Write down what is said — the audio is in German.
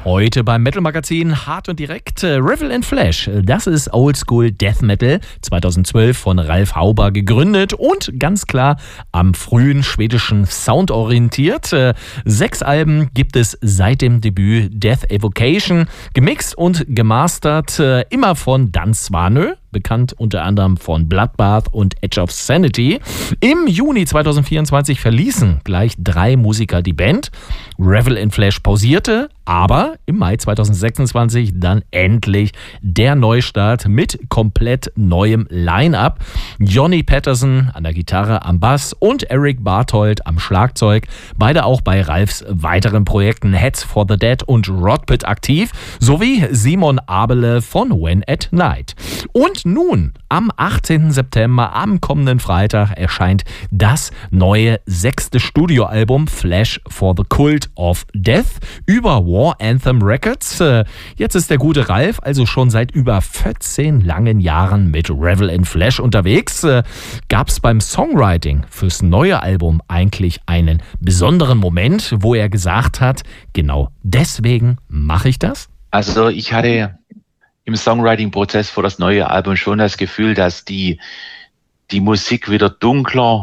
Heute beim Metal Magazin hart und direkt Revel in Flesh. Das ist Oldschool Death Metal, 2012 von Ralf Hauber gegründet und ganz klar am frühen schwedischen Sound orientiert. 6 Alben gibt es seit dem Debüt Death Evocation, gemixt und gemastert, immer von Dan Svanö, bekannt unter anderem von Bloodbath und Edge of Sanity. Im Juni 2024 verließen gleich 3 Musiker die Band. Revel in Flesh pausierte, aber im Mai 2026 dann endlich der Neustart mit komplett neuem Line-Up. Johnny Patterson an der Gitarre, am Bass und Eric Barthold am Schlagzeug. Beide auch bei Ralfs weiteren Projekten Heads for the Dead und Rodpit aktiv, sowie Simon Abele von When at Night. Und nun, am 18. September, am kommenden Freitag, erscheint das neue 6. Studioalbum Flesh for the Cult of Death über War Anthem Records. Jetzt ist der gute Ralf also schon seit über 14 langen Jahren mit Revel in Flesh unterwegs. Gab es beim Songwriting fürs neue Album eigentlich einen besonderen Moment, wo er gesagt hat, genau deswegen mache ich das? Also ich hatte im Songwriting-Prozess für das neue Album schon das Gefühl, dass die Musik wieder dunkler